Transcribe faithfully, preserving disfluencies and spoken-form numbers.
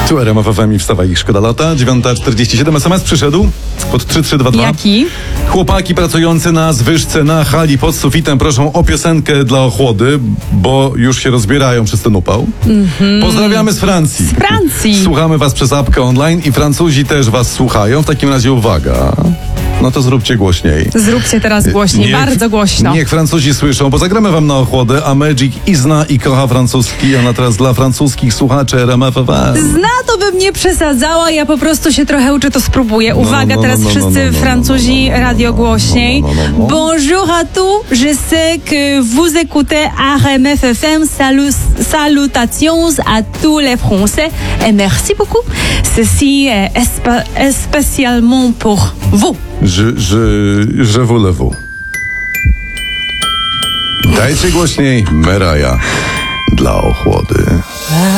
Tu R M F F M i wstawaj, szkoda lata. dziewiąta czterdzieści siedem. S M S przyszedł pod trzy trzy dwa dwa. Jaki? Chłopaki pracujący na zwyżce na hali pod sufitem proszą o piosenkę dla ochłody, bo już się rozbierają przez ten upał. Mm-hmm. Pozdrawiamy z Francji. Z Francji. Słuchamy was przez apkę online i Francuzi też was słuchają. W takim razie uwaga. No to zróbcie głośniej. Zróbcie teraz głośniej, Niech, bardzo głośno. Niech Francuzi słyszą, bo zagramy wam na ochłodę, a Magic i zna i kocha francuski, ona teraz dla francuskich słuchaczy R M F F M. Zna to bym nie przesadzała, ja po prostu się trochę uczę, to spróbuję. Uwaga, no, no, teraz no, no, wszyscy no, no, Francuzi, no, no, no, radio głośniej. no, no, no, no. Bonjour à tous, je sais que vous écoutez R M F F M, Salut, salutations à tous les Français et merci beaucoup. Ceci est espa- est spécialement pour vous. Je, je, je voulez-vous. Dajcie głośniej, Meraja dla ochłody.